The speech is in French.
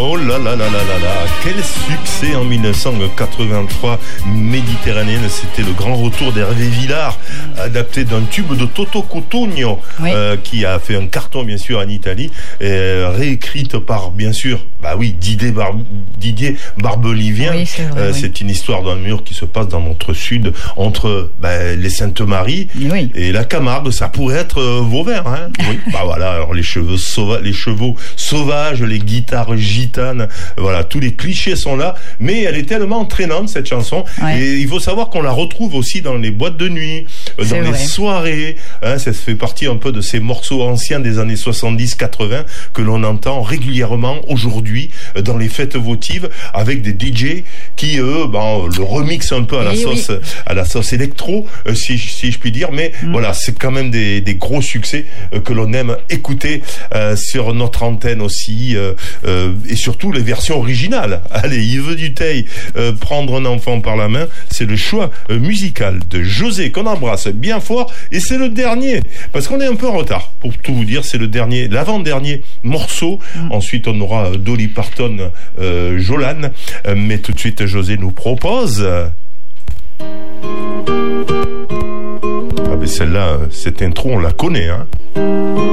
Oh là là là là là là, quel succès en 1983, Méditerranéenne, c'était le grand retour d'Hervé Villard, adapté d'un tube de Toto Cutugno, qui a fait un carton bien sûr en Italie, réécrite par bien sûr, Didier Barbelivien. Oui, c'est une histoire d'un mur qui se passe dans notre sud, entre les Saintes-Maries et la Camargue, ça pourrait être Vauvert, hein. Oui, voilà, alors les chevaux sauvages, les guitares gitanes, voilà, tous les clichés sont là, mais elle est tellement entraînante cette chanson, et il faut savoir qu'on la retrouve aussi dans les boîtes de nuit, dans les soirées, hein, ça fait partie un peu de ces morceaux anciens des années 70-80 que l'on entend régulièrement aujourd'hui dans les fêtes votives, avec des DJ qui le remixent un peu à la sauce électro, si je puis dire, mais voilà, c'est quand même des gros succès que l'on aime écouter sur notre antenne aussi, et surtout les versions originales. Allez, Yves Duteil, prendre un enfant par la main, c'est le choix musical de José qu'on embrasse bien fort, et c'est le dernier, parce qu'on est un peu en retard, pour tout vous dire, c'est l'avant-dernier morceau. Ensuite on aura Dolly Parton, Jolane, mais tout de suite José nous propose celle-là, cette intro on la connaît, hein.